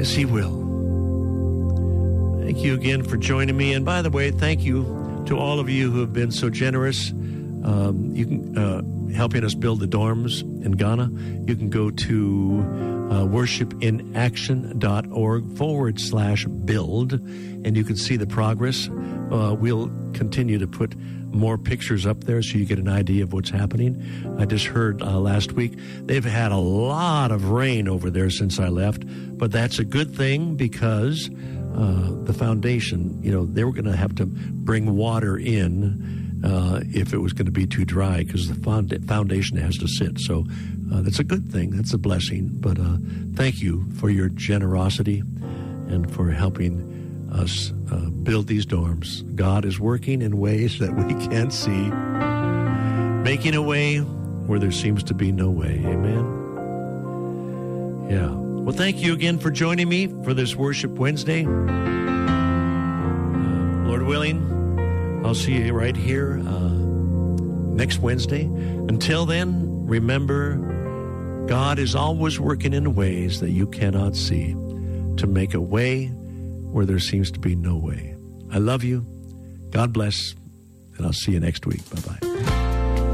Yes, he will. Thank you again for joining me. And by the way, thank you to all of you who have been so generous. You can helping us build the dorms in Ghana. You can go to worshipinaction.org/build, and you can see the progress. We'll continue to put more pictures up there so you get an idea of what's happening. I just heard last week they've had a lot of rain over there since I left, but that's a good thing because the foundation, they were going to have to bring water in if it was going to be too dry because the foundation has to sit. So that's a good thing. That's a blessing. But thank you for your generosity and for helping us build these dorms. God is working in ways that we can't see, making a way where there seems to be no way. Amen? Yeah. Well, thank you again for joining me for this Worship Wednesday. Lord willing, I'll see you right here next Wednesday. Until then, remember, God is always working in ways that you cannot see to make a way where there seems to be no way. I love you. God bless, and I'll see you next week. Bye-bye.